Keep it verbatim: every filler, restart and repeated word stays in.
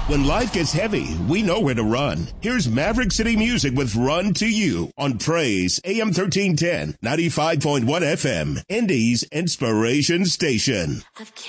When life gets heavy, we know where to run. Here's Maverick City Music with Run to You on Praise A M thirteen ten, ninety-five point one F M, Indy's Inspiration Station.